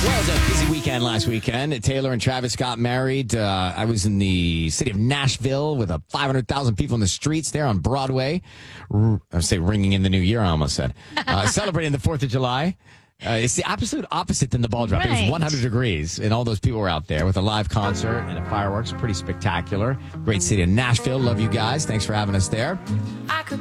Well, it was a busy weekend last weekend. Taylor and Travis got married. I was in the city of Nashville with 500,000 people in the streets there on Broadway. I say ringing in the new year, I almost said. Celebrating the 4th of July. It's the absolute opposite than the ball drop. It was 100 degrees, and all those people were out there with a live concert and a fireworks. Pretty spectacular. Great city of Nashville. Love you guys. Thanks for having us there.